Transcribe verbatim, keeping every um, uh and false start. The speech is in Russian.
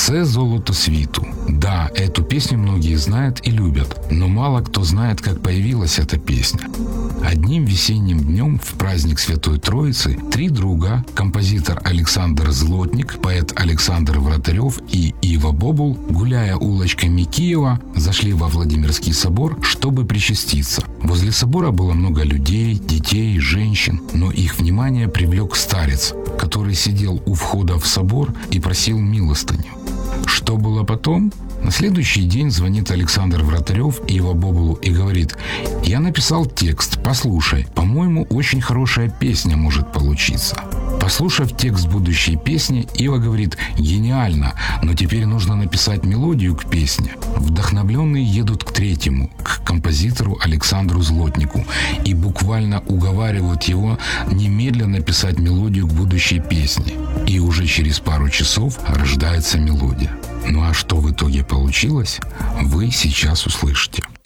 «Це золото світу». Да, эту песню многие знают и любят, но мало кто знает, как появилась эта песня. Одним весенним днем в праздник Святой Троицы три друга, композитор Александр Злотник, поэт Александр Вратарев и Ива Бобул, гуляя улочками Киева, зашли во Владимирский собор, чтобы причаститься. Возле собора было много людей, детей, женщин, но их внимание привлек старец, который сидел у входа в собор и просил милостыню. Что было потом? На следующий день звонит Александр Вратарев Ива Бобулу и говорит: «Я написал текст, послушай, по-моему, очень хорошая песня может получиться». Послушав текст будущей песни, Ива говорит: «Гениально, но теперь нужно написать мелодию к песне». Вдохновленные едут к третьему, к композитору Александру Злотнику, и буквально уговаривают его немедленно написать мелодию к будущей песне. И уже через пару часов рождается мелодия. Ну а что в итоге получилось, вы сейчас услышите.